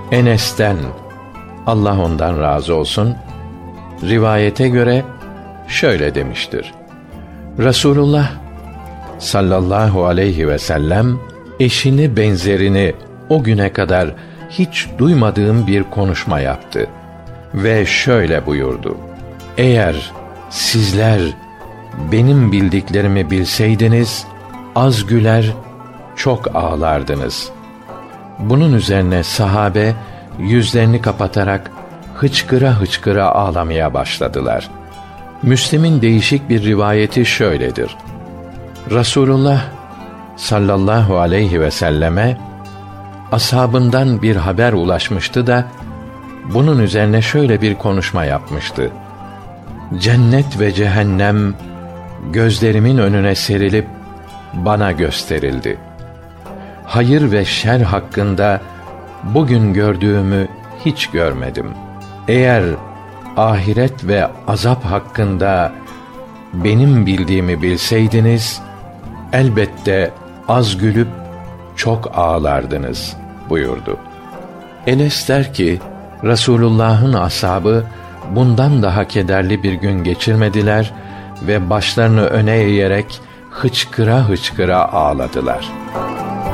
Enes'ten, Allah ondan razı olsun, rivayete göre şöyle demiştir: Resulullah sallallahu aleyhi ve sellem eşini benzerini o güne kadar hiç duymadığım bir konuşma yaptı ve şöyle buyurdu: Eğer sizler benim bildiklerimi bilseydiniz, az güler, çok ağlardınız. Bunun üzerine sahabe yüzlerini kapatarak hıçkıra hıçkıra ağlamaya başladılar. Müslim'in değişik bir rivayeti şöyledir: Resulullah sallallahu aleyhi ve selleme ashabından bir haber ulaşmıştı da bunun üzerine şöyle bir konuşma yapmıştı: Cennet ve cehennem gözlerimin önüne serilip bana gösterildi. Hayır ve şer hakkında bugün gördüğümü hiç görmedim. Eğer ahiret ve azap hakkında benim bildiğimi bilseydiniz, elbette az gülüp çok ağlardınız buyurdu. Enes der ki, Resulullah'ın ashabı bundan daha kederli bir gün geçirmediler ve başlarını öne eğerek hıçkıra hıçkıra ağladılar.